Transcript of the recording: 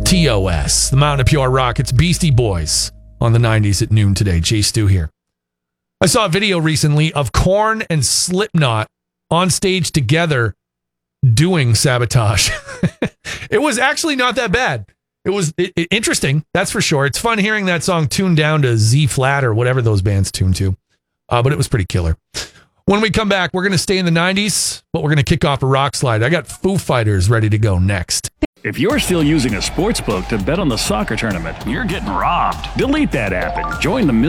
TOS, the Mountain of Pure Rock. It's Beastie Boys on the 90s at noon today. Jay Stu here. I saw a video recently of Korn and Slipknot on stage together doing Sabotage. It was actually not that bad. It was interesting, that's for sure. It's fun hearing that song tuned down to Z flat or whatever those bands tune to. But it was pretty killer. When we come back, we're going to stay in the 90s, but we're going to kick off a rock slide. I got Foo Fighters ready to go next. If you're still using a sports book to bet on the soccer tournament, you're getting robbed. Delete that app and join the